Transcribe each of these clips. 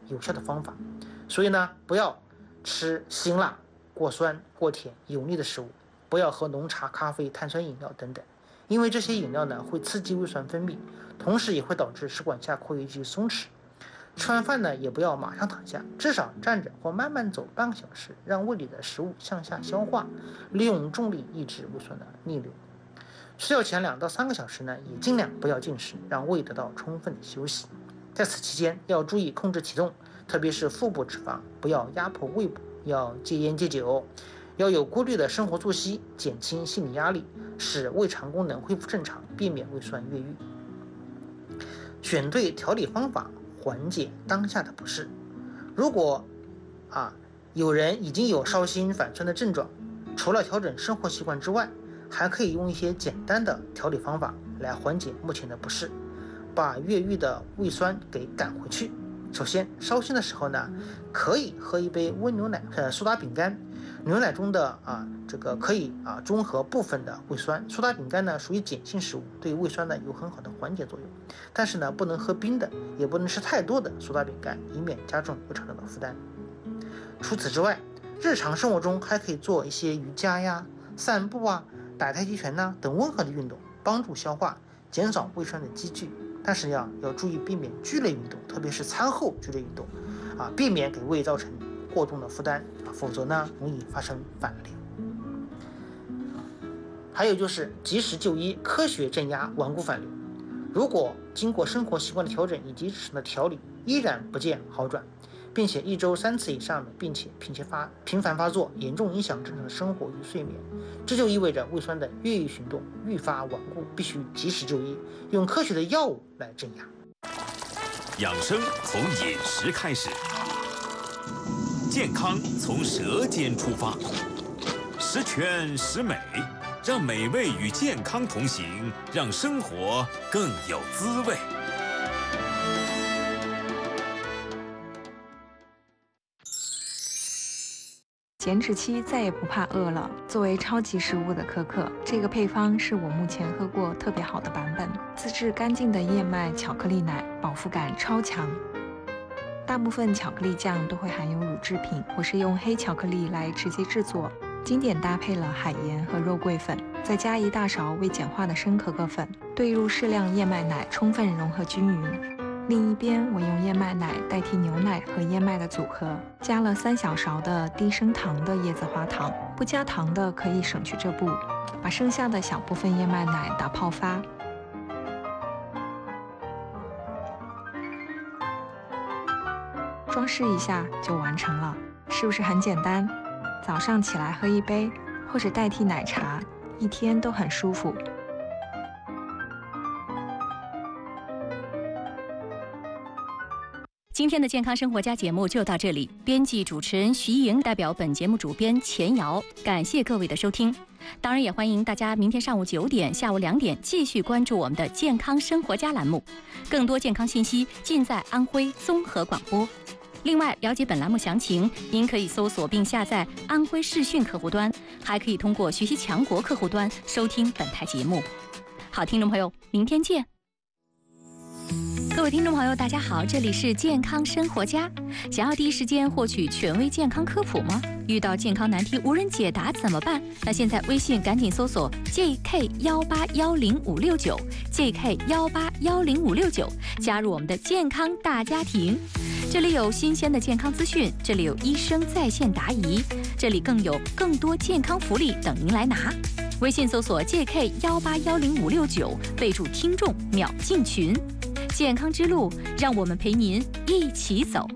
有效的方法。所以呢，不要吃辛辣、过酸、过甜、油腻的食物，不要喝浓茶、咖啡、碳酸饮料等等，因为这些饮料呢会刺激胃酸分泌，同时也会导致食管下括约肌松弛。吃完饭呢，也不要马上躺下，至少站着或慢慢走半个小时，让胃里的食物向下消化，利用重力抑制胃酸的逆流。睡觉前2到3个小时呢，也尽量不要进食，让胃得到充分的休息。在此期间，要注意控制体重，特别是腹部脂肪，不要压迫胃部，要戒烟戒酒，要有规律的生活作息，减轻心理压力，使胃肠功能恢复正常，避免胃酸越狱。选对调理方法，缓解当下的不适。如果有人已经有烧心反酸的症状，除了调整生活习惯之外，还可以用一些简单的调理方法来缓解目前的不适，把越狱的胃酸给赶回去。首先，烧心的时候呢，可以喝一杯温牛奶、苏打饼干。牛奶中的可以中和部分的胃酸。苏打饼干呢属于碱性食物，对胃酸呢有很好的缓解作用。但是呢，不能喝冰的，也不能吃太多的苏打饼干，以免加重胃肠道的负担。除此之外，日常生活中还可以做一些瑜伽呀、散步打太极拳等温和的运动，帮助消化，减少胃酸的积聚。但是要注意避免剧烈运动，特别是餐后剧烈运动避免给胃造成过重的负担否则呢容易发生反流。还有就是及时就医，科学镇压顽固反流。如果经过生活习惯的调整以及日常的调理依然不见好转，并且1周3次以上的，并且频繁发作，严重影响正常的生活与睡眠，这就意味着胃酸的越狱行动愈发顽固，必须及时就医，用科学的药物来镇压。 养生从饮食开始，健康从舌尖出发，十全十美，让美味与健康同行，让生活更有滋味。 减脂期再也不怕饿了。作为超级食物的可可，这个配方是我目前喝过特别好的版本。自制干净的燕麦巧克力奶，饱腹感超强。大部分巧克力酱都会含有乳制品，我是用黑巧克力来直接制作，经典搭配了海盐和肉桂粉，再加1大勺未碱化的生可可粉，兑入适量燕麦奶，充分融合均匀。另一边，我用燕麦奶代替牛奶和燕麦的组合，加了3小勺的低升糖的椰子花糖，不加糖的可以省去这步。把剩下的小部分燕麦奶打泡发，装饰一下就完成了，是不是很简单？早上起来喝一杯，或者代替奶茶，一天都很舒服。 今天的健康生活家节目就到这里，编辑主持人徐莹代表本节目主编钱瑶，感谢各位的收听。当然也欢迎大家明天上午9点、下午2点继续关注我们的健康生活家栏目，更多健康信息尽在安徽综合广播。另外，了解本栏目详情，您可以搜索并下载安徽视讯客户端，还可以通过学习强国客户端收听本台节目。好，听众朋友，明天见。各位听众朋友，大家好，这里是健康生活家。想要第一时间获取权威健康科普吗？遇到健康难题无人解答怎么办？那现在微信赶紧搜索 JK1810569 JK1810569，加入我们的健康大家庭。这里有新鲜的健康资讯，这里有医生在线答疑，这里更有更多健康福利等您来拿。微信搜索 JK1810569，备注听众秒进群。健康之路，让我们陪您一起走。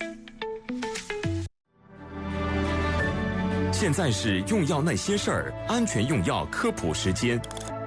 现在是用药那些事儿，安全用药科普时间。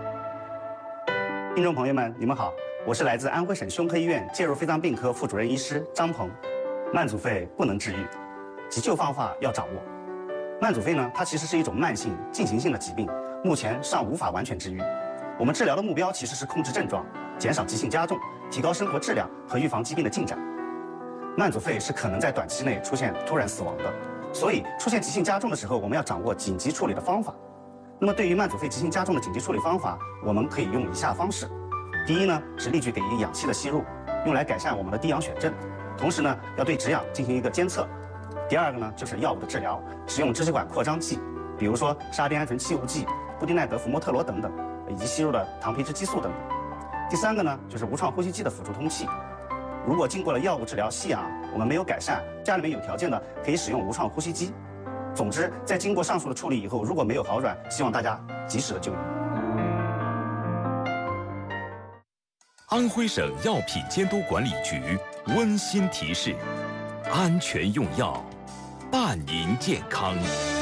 听众朋友们，你们好，我是来自安徽省胸科医院介入肺脏病科副主任医师张鹏。慢阻肺不能治愈，急救方法要掌握。慢阻肺呢，它其实是一种慢性进行性的疾病，目前尚无法完全治愈。我们治疗的目标其实是控制症状，减少急性加重，提高生活质量和预防疾病的进展。慢阻肺是可能在短期内出现突然死亡的，所以出现急性加重的时候，我们要掌握紧急处理的方法。那么对于慢阻肺急性加重的紧急处理方法，我们可以用以下方式。第一呢，是立即给予氧气的吸入，用来改善我们的低氧血症。 同时呢，要对止痒进行一个监测。第二个呢，就是药物的治疗，使用支气管扩张剂，比如说沙丁胺醇气雾剂、布地奈德福莫特罗等等，以及吸入的糖皮质激素等等。第三个呢，就是无创呼吸机的辅助通气。如果经过了药物治疗吸氧，我们没有改善，家里面有条件的可以使用无创呼吸机。总之，在经过上述的处理以后，如果没有好转，希望大家及时的就医。 安徽省药品监督管理局温馨提示：安全用药，伴您健康。